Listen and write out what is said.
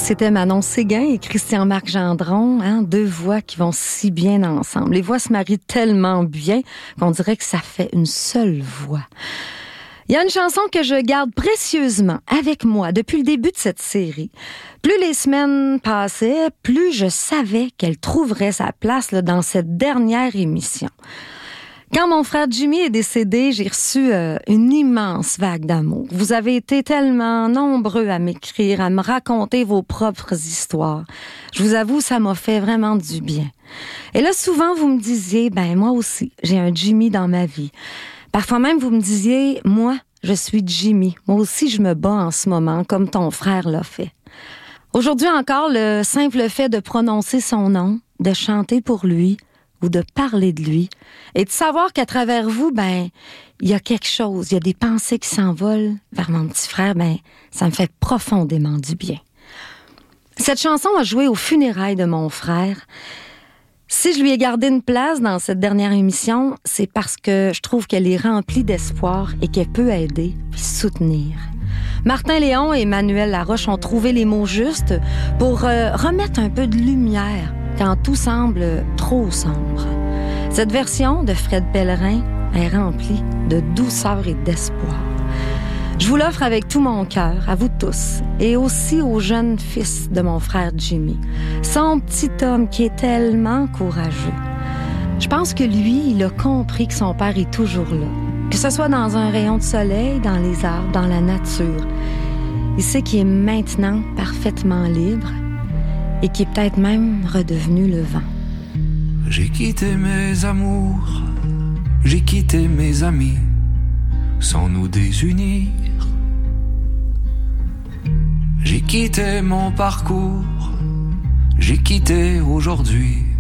C'était Manon Séguin et Christian-Marc Gendron, deux voix qui vont si bien ensemble. Les voix se marient tellement bien qu'on dirait que ça fait une seule voix. Il y a une chanson que je garde précieusement avec moi depuis le début de cette série. Plus les semaines passaient, plus je savais qu'elle trouverait sa place dans cette dernière émission. Quand mon frère Jimmy est décédé, j'ai reçu une immense vague d'amour. Vous avez été tellement nombreux à m'écrire, à me raconter vos propres histoires. Je vous avoue, ça m'a fait vraiment du bien. Et là, souvent, vous me disiez, moi aussi, j'ai un Jimmy dans ma vie. Parfois même, vous me disiez, moi, je suis Jimmy. Moi aussi, je me bats en ce moment, comme ton frère l'a fait. Aujourd'hui encore, le simple fait de prononcer son nom, de chanter pour lui, ou de parler de lui, et de savoir qu'à travers vous, il y a quelque chose, il y a des pensées qui s'envolent vers mon petit frère, ça me fait profondément du bien. Cette chanson a joué aux funérailles de mon frère. Si je lui ai gardé une place dans cette dernière émission, c'est parce que je trouve qu'elle est remplie d'espoir et qu'elle peut aider et soutenir. Martin Léon et Emmanuel Laroche ont trouvé les mots justes pour remettre un peu de lumière quand tout semble trop sombre. Cette version de Fred Pellerin est remplie de douceur et d'espoir. Je vous l'offre avec tout mon cœur, à vous tous, et aussi au jeune fils de mon frère Jimmy, son petit homme qui est tellement courageux. Je pense que lui, il a compris que son père est toujours là, que ce soit dans un rayon de soleil, dans les arbres, dans la nature. Il sait qu'il est maintenant parfaitement libre et qui est peut-être même redevenu le vent. J'ai quitté mes amours, j'ai quitté mes amis, sans nous désunir. J'ai quitté mon parcours, j'ai quitté aujourd'hui